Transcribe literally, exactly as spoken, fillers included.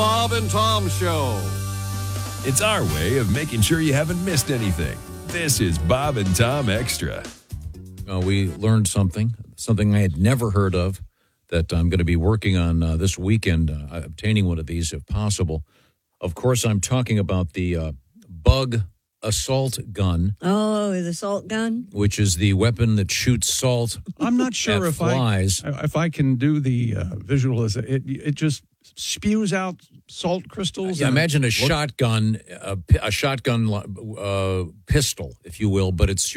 Bob and Tom Show. It's our way of making sure you haven't missed anything. This is Bob and Tom Extra. Uh, we learned something, something I had never heard of, that I'm going to be working on uh, this weekend, uh, obtaining one of these if possible. Of course, I'm talking about the uh, bug assault gun. Oh, the salt gun? Which is the weapon that shoots salt. I'm not sure if flies. I if I can do the uh, visualization. It it just spews out salt crystals. Yeah, and imagine a what- shotgun, a, a shotgun uh, pistol, if you will, but it's